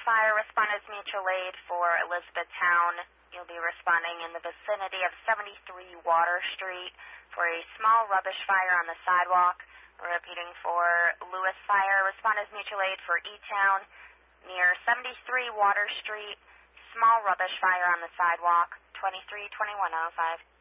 Fire, respond as mutual aid for Elizabethtown. You'll be responding in the vicinity of 73 Water Street for a small rubbish fire on the sidewalk. Repeating for Lewis Fire, respond as mutual aid for E-Town near 73 Water Street, small rubbish fire on the sidewalk, 232105.